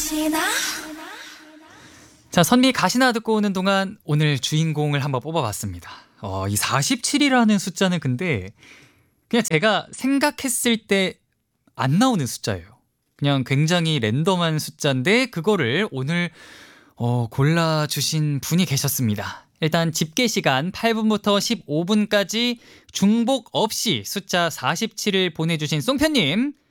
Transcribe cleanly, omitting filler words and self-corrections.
자, 선미 가시나 듣고 오는 동안 오늘 주인공을 한번 뽑아봤습니다. 이 47이라는 숫자는 근데 그냥 제가 생각했을 때 안 나오는 숫자예요. 그냥 굉장히 랜덤한 숫자인데 그거를 오늘 골라주신 분이 계셨습니다. 일단 집계 시간 8분부터 15분까지 중복 없이 숫자 47을 보내주신 송편님,